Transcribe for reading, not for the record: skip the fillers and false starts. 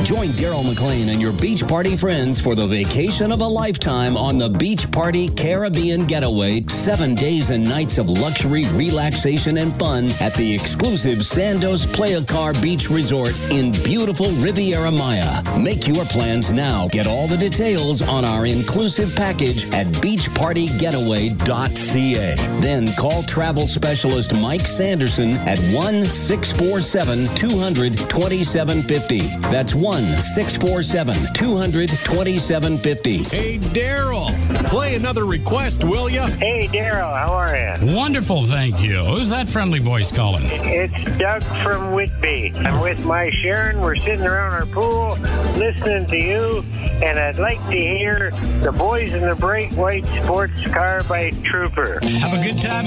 Join Daryl McLean and your beach party friends for the vacation of a lifetime on the Beach Party Caribbean Getaway. 7 days and nights of luxury, relaxation, and fun at the exclusive Sandos Playa Car Beach Resort in beautiful Riviera Maya. Make your plans now. Get all the details on our inclusive package at beachpartygetaway.ca. Then call travel specialist Mike Sanderson at 1-647-200-2750. That's 1-647-200-2750. Hey, Daryl, play another request, will you? Hey, Daryl, how are you? Wonderful, thank you. Who's that friendly voice calling? It's Doug from Whitby. I'm with my Sharon. We're sitting around our pool listening to you, and I'd like to hear The Boys in the Bright White Sports Car by Trooper. Have a good time.